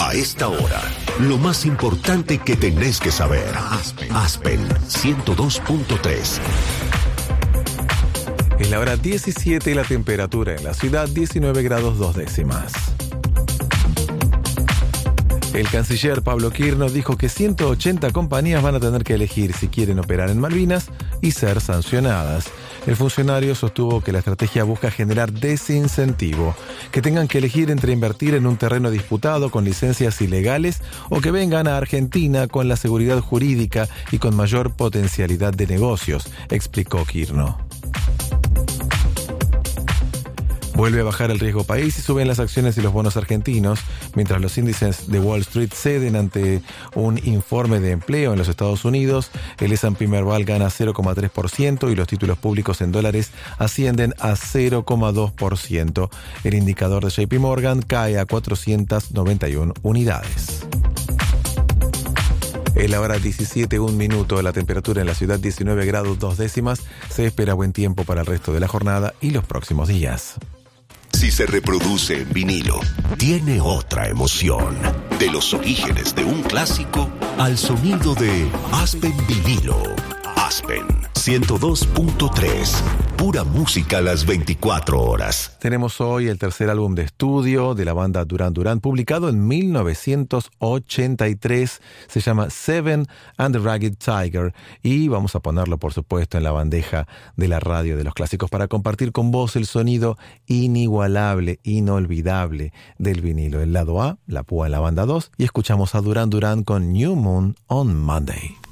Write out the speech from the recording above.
A esta hora, lo más importante que tenés que saber. Aspen 102.3. Es la hora 17 y la temperatura en la ciudad 19 grados 2 décimas. El canciller Pablo Quirno dijo que 180 compañías van a tener que elegir si quieren operar en Malvinas y ser sancionadas. El funcionario sostuvo que la estrategia busca generar desincentivo, que tengan que elegir entre invertir en un terreno disputado con licencias ilegales o que vengan a Argentina con la seguridad jurídica y con mayor potencialidad de negocios, explicó Quirno. Vuelve a bajar el riesgo país y suben las acciones y los bonos argentinos, mientras los índices de Wall Street ceden ante un informe de empleo en los Estados Unidos. El S&P Merval gana 0,3% y los títulos públicos en dólares ascienden a 0,2%. El indicador de JP Morgan cae a 491 unidades. Es la hora 17, 1 minuto, la temperatura en la ciudad 19 grados 2 décimas. Se espera buen tiempo para el resto de la jornada y los próximos días. Si se reproduce en vinilo, tiene otra emoción. De los orígenes de un clásico al sonido de Aspen Vinilo. Aspen 102.3. Pura música a las 24 horas. Tenemos hoy el tercer álbum de estudio de la banda Duran Duran, publicado en 1983. Se llama Seven and the Ragged Tiger. Y vamos a ponerlo, por supuesto, en la bandeja de la radio de los clásicos para compartir con vos el sonido inigualable, inolvidable del vinilo. El lado A, La Púa en la banda 2. Y escuchamos a Duran Duran con New Moon on Monday.